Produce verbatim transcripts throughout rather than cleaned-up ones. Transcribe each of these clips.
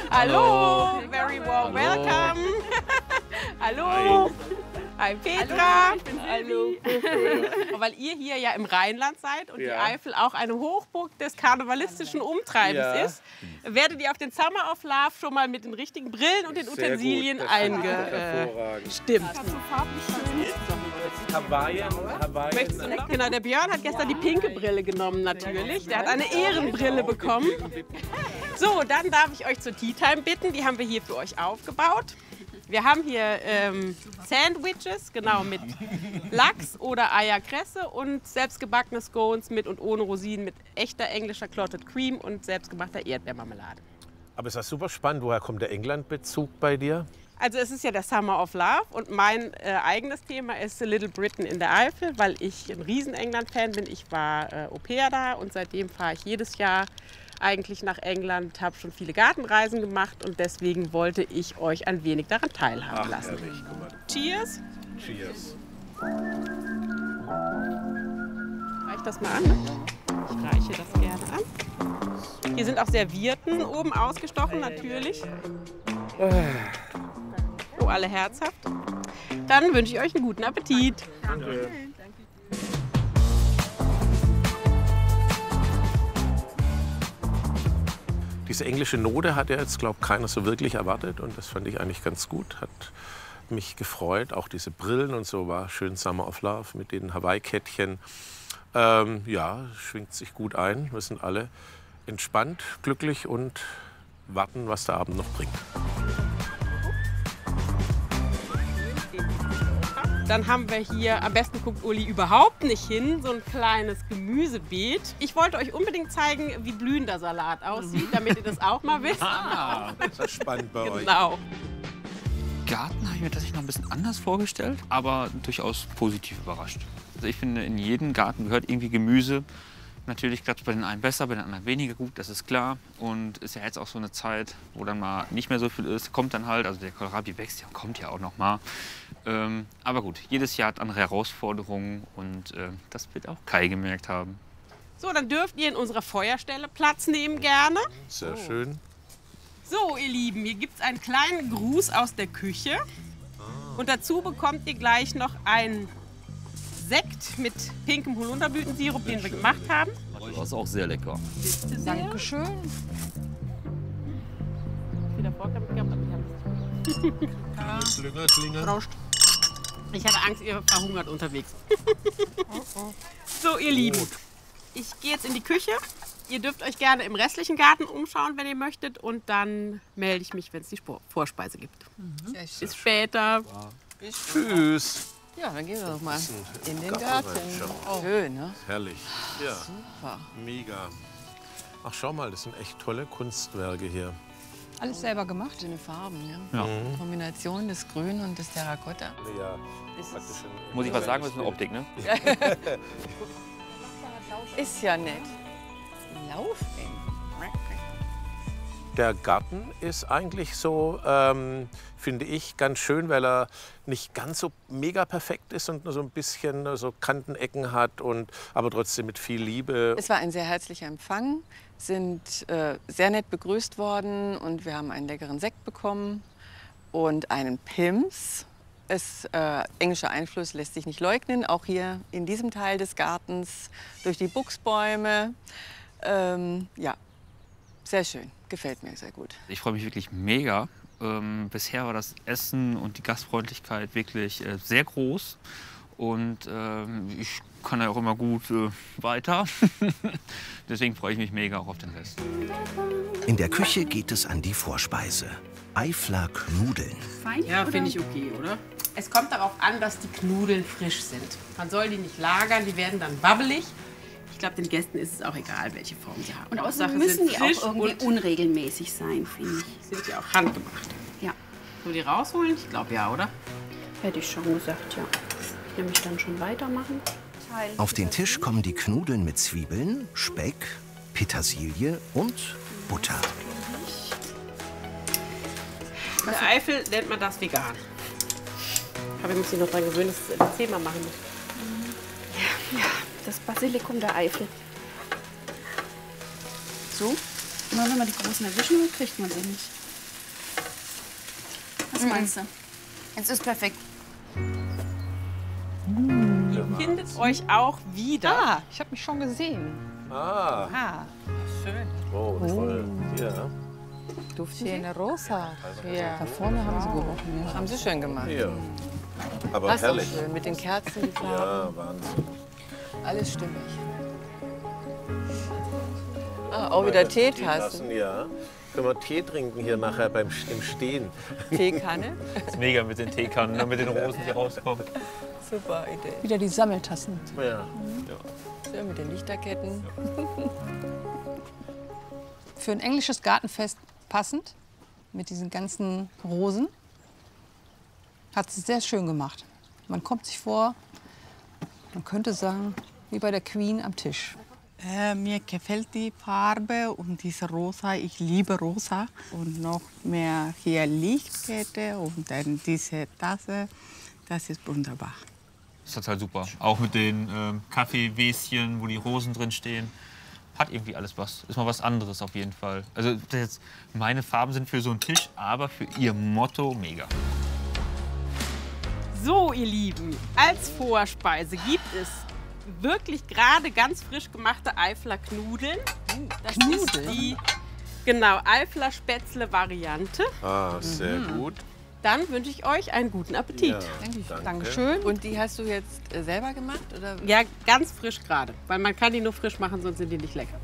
Hallo, very warm welcome. Hallo. Hi Petra. Hallo. Weil ihr hier ja im Rheinland seid und Ja. die Eifel auch eine Hochburg des karnevalistischen Umtreibens Ja. ist, werdet ihr auf den Summer of Love schon mal mit den richtigen Brillen und den Sehr Utensilien gut, das finde ich eingestimmt. hervorragend. Hawaiian, Möchtest du Hawaiian. noch? Genau, der Björn hat gestern die pinke Brille genommen natürlich. Der hat eine Ehrenbrille bekommen. So, dann darf ich euch zur Tea Time bitten. Die haben wir hier für euch aufgebaut. Wir haben hier ähm, Sandwiches, genau, mit Lachs oder Eierkresse und selbstgebackene Scones mit und ohne Rosinen mit echter englischer Clotted Cream und selbstgemachter Erdbeermarmelade. Aber es ist super spannend. Woher kommt der England-Bezug bei dir? Also es ist ja der Summer of Love und mein äh, eigenes Thema ist Little Britain in der Eifel, weil ich ein riesen England-Fan bin. Ich war äh, Au-pair da und seitdem fahre ich jedes Jahr eigentlich nach England, habe schon viele Gartenreisen gemacht und deswegen wollte ich euch ein wenig daran teilhaben lassen. Herrlich, guck mal. Cheers! Cheers. Reich das mal an. Ne? Ich reiche das gerne an. Hier sind auch Servietten oben ausgestochen, natürlich. So, alle herzhaft. Dann wünsche ich euch einen guten Appetit. Danke. Diese englische Note hat ja jetzt, glaube ich, keiner so wirklich erwartet. Und das fand ich eigentlich ganz gut. Hat mich gefreut. Auch diese Brillen und so war schön Summer of Love mit den Hawaii-Kettchen. Ähm, ja, schwingt sich gut ein. Wir sind alle entspannt, glücklich und warten, was der Abend noch bringt. Dann haben wir hier, am besten guckt Uli überhaupt nicht hin, so ein kleines Gemüsebeet. Ich wollte euch unbedingt zeigen, wie blühender Salat aussieht, damit ihr das auch mal wisst. Ah, das ist spannend bei euch. Genau. Garten habe ich mir tatsächlich noch ein bisschen anders vorgestellt, aber durchaus positiv überrascht. Also ich finde, in jeden Garten gehört irgendwie Gemüse. Natürlich klappt es bei den einen besser, bei den anderen weniger gut, das ist klar. Und ist ja jetzt auch so eine Zeit, wo dann mal nicht mehr so viel ist, kommt dann halt, also der Kohlrabi wächst ja und kommt ja auch noch mal. Ähm, aber gut, jedes Jahr hat andere Herausforderungen und äh, das wird auch Kai gemerkt haben. So, dann dürft ihr in unserer Feuerstelle Platz nehmen gerne. Sehr schön. So, ihr Lieben, hier gibt es einen kleinen Gruß aus der Küche. Und dazu bekommt ihr gleich noch einen Sekt mit pinkem Holunderblütensirup, den wir gemacht haben. Das ist auch sehr lecker. Dankeschön. Wieder Bock damit gehabt, aber ich habe es nicht Klingel, klingel. Prost. Ich hatte Angst, ihr verhungert unterwegs. So, ihr Lieben, ich gehe jetzt in die Küche. Ihr dürft euch gerne im restlichen Garten umschauen, wenn ihr möchtet. Und dann melde ich mich, wenn es die Spor- Vorspeise gibt. Bis später. Tschüss. Ja, dann gehen wir doch mal in den Garten Garten. reinschauen. Schön, ne? Herrlich. Ja, Super. mega. Ach, schau mal, das sind echt tolle Kunstwerke hier. Alles selber gemacht? Schöne Farben, ja. Ja. Die Kombination des Grün und des Terrakotta. Ja, Das praktisch ist, in- Muss ich was sagen, das ist eine Optik, ne? ist ja nett. Laufeng. Der Garten ist eigentlich so, ähm, finde ich, ganz schön, weil er nicht ganz so mega perfekt ist und nur so ein bisschen so Kantenecken hat, und, aber trotzdem mit viel Liebe. Es war ein sehr herzlicher Empfang, sind äh, sehr nett begrüßt worden und wir haben einen leckeren Sekt bekommen und einen Pims. Es, äh, englischer Einfluss lässt sich nicht leugnen, auch hier in diesem Teil des Gartens durch die Buchsbäume. Ähm, ja, sehr schön, gefällt mir sehr gut. Ich freue mich wirklich mega. Ähm, bisher war das Essen und die Gastfreundlichkeit wirklich äh, sehr groß. Und ähm, ich kann ja auch immer gut äh, weiter. Deswegen freue ich mich mega auch auf den Rest. In der Küche geht es an die Vorspeise. Eifler Knudeln. Ja, finde ich okay, oder? Es kommt darauf an, dass die Knudeln frisch sind. Man soll die nicht lagern, die werden dann wabbelig. Ich glaube, den Gästen ist es auch egal, welche Form sie haben. Und Hauptsache, außerdem müssen sind die frisch auch irgendwie und unregelmäßig sein, finde ich. sind ja auch handgemacht. Ja, Sollen wir die rausholen? Ich glaube ja, oder? hätte ich schon gesagt, ja. Ich nämlich dann schon weitermachen. Auf den Tisch kommen die Knudeln mit Zwiebeln, Speck, Petersilie und Butter. In der Eifel nennt man das vegan. Aber ich muss mich noch daran gewöhnen, dass ich das zehnmal machen muss. Ja, das Basilikum der Eifel. So? Immer wenn man die großen erwischen will, kriegt man sie nicht. meinst du? Es ist perfekt. Ihr findet euch auch wieder. Ah, ich habe mich schon gesehen. Ah, Ah, schön. oh, toll. Ja. Duftchen rosa. Ja. Da vorne haben sie gerochen. Ja. Haben sie schön gemacht. Ja. Aber Das ist doch herrlich. schön. Mit den Kerzen, die Farben. Ja, Wahnsinn. Alles stimmig. Ah, auch wieder Teetassen. Ja. Können wir Tee trinken hier nachher beim im Stehen? Teekanne. Das ist mega mit den Teekannen, ne, mit den Rosen, die rauskommen. Super Idee. Wieder die Sammeltassen. Ja. Schön mit den Lichterketten. Für ein englisches Gartenfest passend, mit diesen ganzen Rosen. Hat sie sehr schön gemacht. Man kommt sich vor, man könnte sagen, wie bei der Queen am Tisch. Äh, mir gefällt die Farbe und diese Rosa. Ich liebe Rosa. Und noch mehr hier Lichtkette und dann diese Tasse. Das ist wunderbar. Das ist total super. Auch mit den ähm, Kaffeewäschen, wo die Rosen drin stehen. Hat irgendwie alles was. Ist mal was anderes auf jeden Fall. Also das jetzt meine Farben sind für so einen Tisch, aber für ihr Motto mega. So, ihr Lieben, als Vorspeise gibt es wirklich gerade ganz frisch gemachte Eifler Knudeln. Das ist die genau, Eifler Spätzle-Variante. Ah, sehr Mhm. gut. Dann wünsche ich euch einen guten Appetit. Ja, danke. Dankeschön. Und die hast du jetzt äh, selber gemacht? Oder? Ja, ganz frisch gerade. Weil man kann die nur frisch machen, sonst sind die nicht lecker.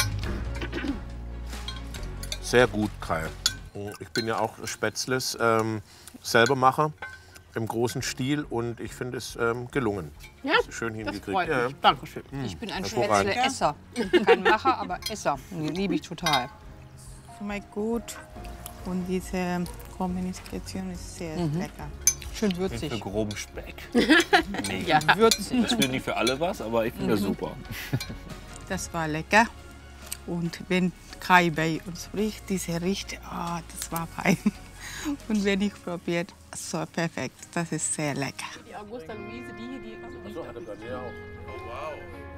Sehr gut, Kai. Ich bin ja auch Spätzles ähm, selber Macher im großen Stil und ich finde es ähm, gelungen. Ja, schön das hingekriegt. freut Ja. mich. Dankeschön. Ich bin ein Hervorragend. Spätzle-Esser. Kein Macher, aber Esser. Liebe ich total. Schmeckt gut. Und diese Kombination ist sehr Mhm. lecker. Schön Für würzig. groben Speck. Mega. Ja, würzig. Das will nicht für alle was, aber ich finde das Mhm. super. Das war lecker. Und wenn Kai bei uns spricht, diese riecht, ah, das war fein. Und wenn ich probiert, so perfekt. Das ist sehr lecker. Die Augusta Luise, die hier, die. Achso, hat er bei mir auch. Oh,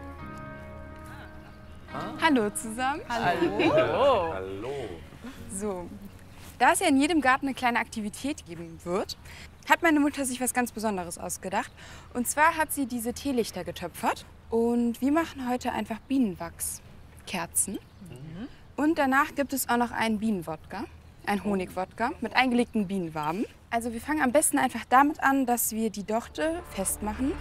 wow. Hallo zusammen. Hallo. Hallo. So, da es ja in jedem Garten eine kleine Aktivität geben wird, hat meine Mutter sich was ganz Besonderes ausgedacht. Und zwar hat sie diese Teelichter getöpfert. Und wir machen heute einfach Bienenwachskerzen. Und danach gibt es auch noch einen Bienenwodka, einen Honigwodka mit eingelegten Bienenwaben. Also wir fangen am besten einfach damit an, dass wir die Dochte festmachen.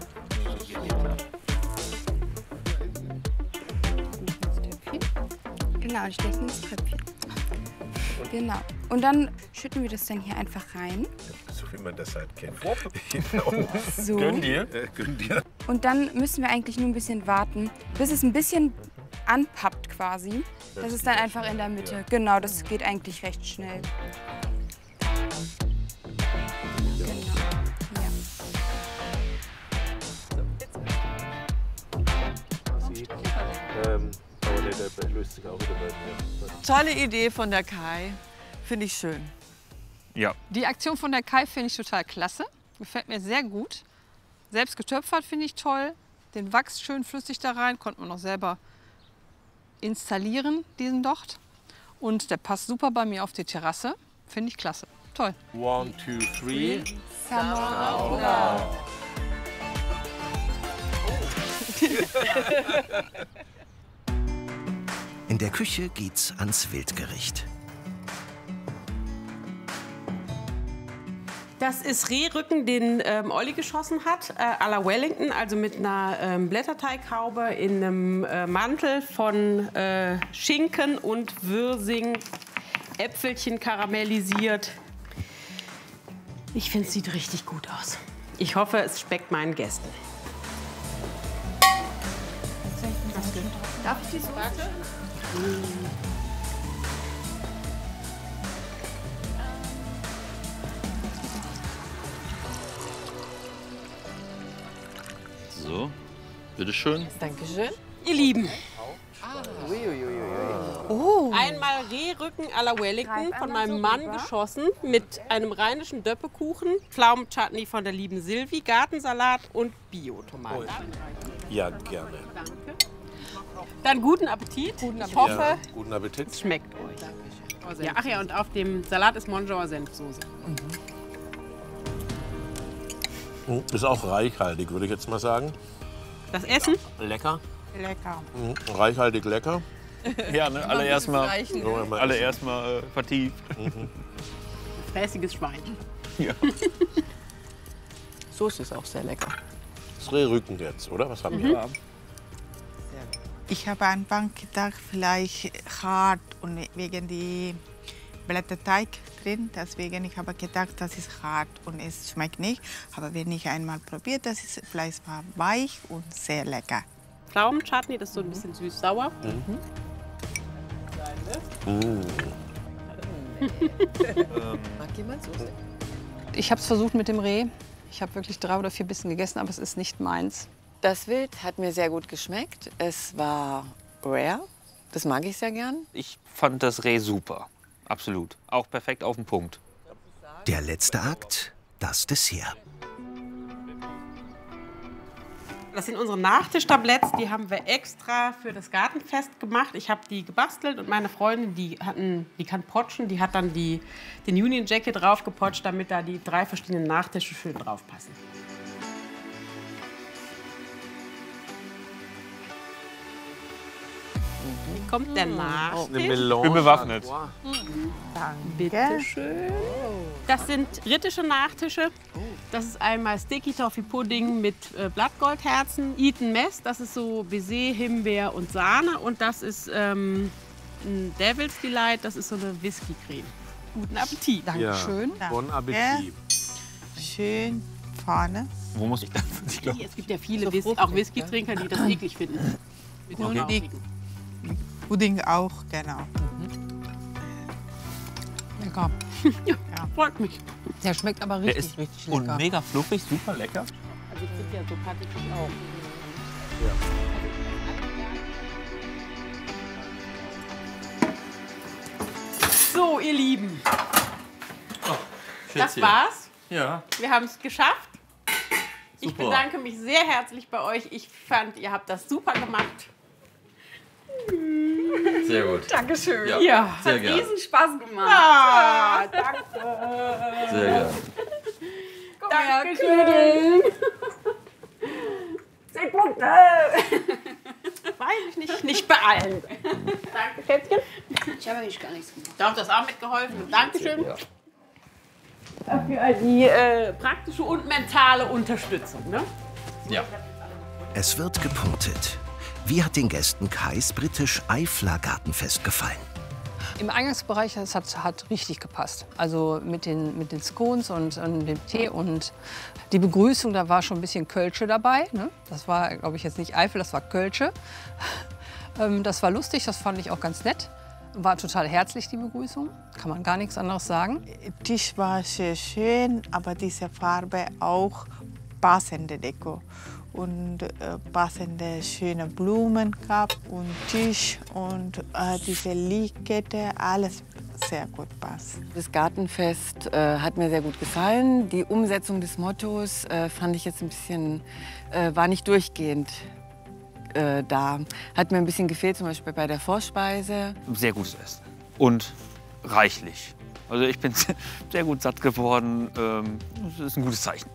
Genau, ich steche ins Tröpfchen. Genau. Und dann schütten wir das dann hier einfach rein. So wie man das halt kennt. So. Gönn dir. Äh, gönn dir. Und dann müssen wir eigentlich nur ein bisschen warten, bis es ein bisschen anpappt quasi. Das ist dann einfach in der Mitte. Genau, das geht eigentlich recht schnell. Genau. Ja. Ähm, aber nee, der löst sich auch wieder bei mir. Tolle Idee von der Kai. Finde ich schön. Ja. Die Aktion von der Kai finde ich total klasse. Gefällt mir sehr gut. Selbst getöpfert finde ich toll. Den Wachs schön flüssig da rein. Konnte man noch selber installieren, diesen Docht. Und der passt super bei mir auf die Terrasse. Finde ich klasse. Toll. One, two, three. Summer. In der Küche geht's ans Wildgericht. Das ist Rehrücken, den ähm, Olli geschossen hat, äh, à la Wellington, also mit einer ähm, Blätterteighaube in einem äh, Mantel von äh, Schinken und Würsing, Äpfelchen karamellisiert. Ich finde, es sieht richtig gut aus. Ich hoffe, es schmeckt meinen Gästen. Darf ich die Soße? So, bitteschön. Dankeschön. Ihr Lieben, Oh. einmal Rehrücken à la Wellington von meinem Mann geschossen mit einem rheinischen Döppekuchen, Pflaumenchutney von der lieben Silvi, Gartensalat und Bio-Tomaten. Ja, gerne. Dann guten Appetit. Ich hoffe, Ja, guten Appetit. es schmeckt euch. Ja, ach ja, und auf dem Salat ist Monjour Senfsoße. Ist auch reichhaltig, würde ich jetzt mal sagen. Das Essen? Lecker. Lecker. Mhm. Reichhaltig lecker. Ja, ne? alle erstmal So, mal alle essen. erstmal äh, vertieft. Fräßiges Schwein. Ja. Soße ist auch sehr lecker. Das Rehrücken jetzt, oder? Was haben wir? Ich habe am Anfang gedacht, vielleicht hart und wegen die Blätterteig drin. Deswegen ich habe gedacht, das ist hart und es schmeckt nicht. Aber wenn ich einmal probiert, das ist Fleisch war weich und sehr lecker. Pflaumenchutney, das ist so ein bisschen süß-sauer. Mhm. Mag jemand Soße? Ich habe es versucht mit dem Reh. Ich habe wirklich drei oder vier Bissen gegessen, aber es ist nicht meins. Das Wild hat mir sehr gut geschmeckt. Es war rare. Das mag ich sehr gern. Ich fand das Reh super. Absolut. Auch perfekt auf den Punkt. Der letzte Akt, das Dessert. Das sind unsere Nachtischtabletts, die haben wir extra für das Gartenfest gemacht. Ich habe die gebastelt und meine Freundin, die, hatten, die kann potschen, die hat dann die, den Union Jacket drauf gepotscht, damit da die drei verschiedenen Nachtische schön drauf passen. Hier kommt der Nachtisch. Eine Melange. Bin bewaffnet. Bitte schön. Das sind britische Nachtische. Das ist einmal Sticky Toffee Pudding mit äh, Blattgoldherzen. Eton Mess, das ist so Baiser, Himbeer und Sahne. Und das ist ähm, ein Devil's Delight, das ist so eine Whisky-Creme. Guten Appetit. Dankeschön. Ja. Bon Appetit. Schön vorne. Wo muss ich da? Ich glaub, Es gibt ja viele Whis auch Whisky-Trinker, die das eklig finden. Mit den Und die Rauchigen. Pudding auch, genau. Lecker. Ja, freut mich. Der schmeckt aber der richtig, ist richtig und lecker. mega fluffig, super lecker. Also ich finde ja so Patikos auch. So, ihr Lieben, das war's. Ja. Wir haben es geschafft. Ich Super. bedanke mich sehr herzlich bei euch. Ich fand, ihr habt das super gemacht. Sehr gut. Dankeschön. Ja. Ja. Sehr gerne. Riesen Spaß gemacht. Ah, danke. Sehr gerne. Dankeschön. Zehn Punkte. Weiß ich nicht, nicht bei allen. Danke, Schätzchen. Ich habe eigentlich gar nichts gemacht. Du hast das auch mitgeholfen. Dankeschön. Für die äh, praktische und mentale Unterstützung. Ne? Ja. Es wird gepunktet. Wie hat den Gästen Kais britisch-Eifler Gartenfest gefallen? Im Eingangsbereich, das hat, hat richtig gepasst. Also mit den, mit den Scones und, und dem Tee und die Begrüßung, da war schon ein bisschen Kölsche dabei. Ne? Das war, glaube ich, jetzt nicht Eifel, das war Kölsche. Ähm, das war lustig, das fand ich auch ganz nett. War total herzlich, die Begrüßung. Kann man gar nichts anderes sagen. Der Tisch war sehr schön, aber diese Farbe auch passende Deko. Und äh, passende schöne Blumen gab und Tisch und äh, diese Lichtkette, alles sehr gut passt. Das Gartenfest äh, hat mir sehr gut gefallen. Die Umsetzung des Mottos äh, fand ich jetzt ein bisschen, äh, war nicht durchgehend äh, da. Hat mir ein bisschen gefehlt, zum Beispiel bei der Vorspeise. Sehr gutes Essen. Und reichlich. Also ich bin sehr gut satt geworden. Ähm, Das ist ein gutes Zeichen.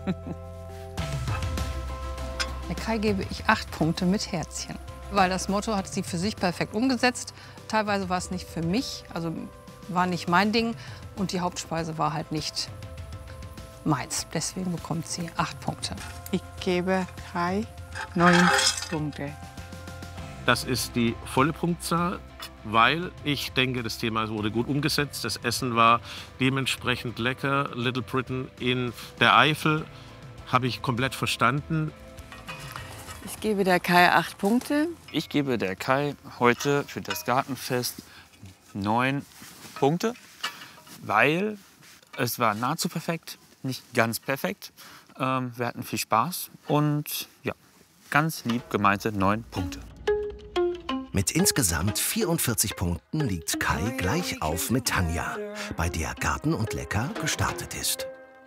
Der Kai gebe ich acht Punkte mit Herzchen. Weil das Motto hat sie für sich perfekt umgesetzt. Teilweise war es nicht für mich, also war nicht mein Ding. Und die Hauptspeise war halt nicht meins. Deswegen bekommt sie acht Punkte. Ich gebe Kai neun Punkte. Das ist die volle Punktzahl, weil ich denke, das Thema wurde gut umgesetzt. Das Essen war dementsprechend lecker. Little Britain in der Eifel habe ich komplett verstanden. Ich gebe der Kai acht Punkte. Ich gebe der Kai heute für das Gartenfest neun Punkte, weil es war nahezu perfekt, nicht ganz perfekt. Ähm, wir hatten viel Spaß und ja, ganz lieb gemeinte neun Punkte. Mit insgesamt vierundvierzig Punkten liegt Kai gleich auf mit Tanja, bei der Garten und Lecker gestartet ist.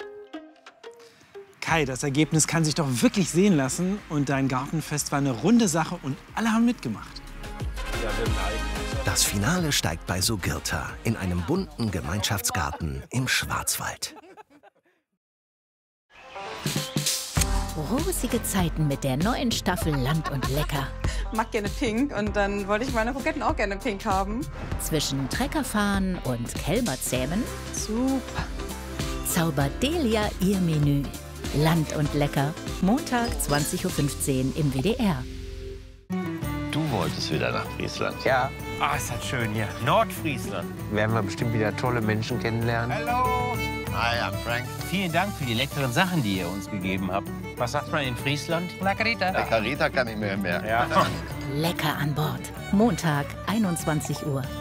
Kai, das Ergebnis kann sich doch wirklich sehen lassen. Und dein Gartenfest war eine runde Sache und alle haben mitgemacht. Das Finale steigt bei Sogirta in einem bunten Gemeinschaftsgarten im Schwarzwald. Rosige Zeiten mit der neuen Staffel Land und Lecker. Ich mag gerne pink und dann wollte ich meine Kroketten auch gerne pink haben. Zwischen Treckerfahren und Kälberzähmen Super. zaubert Delia ihr Menü. Land und Lecker. Montag zwanzig Uhr fünfzehn im W D R. Du wolltest wieder nach Friesland. Ja. Ah, ist das schön hier. Nordfriesland. Werden wir bestimmt wieder tolle Menschen kennenlernen. Hallo. Hi, I'm Frank. Vielen Dank für die leckeren Sachen, die ihr uns gegeben habt. Was sagt man in Friesland? La Carita. La Carita kann ich mir mehr. Ja. Lecker an Bord. Montag, einundzwanzig Uhr.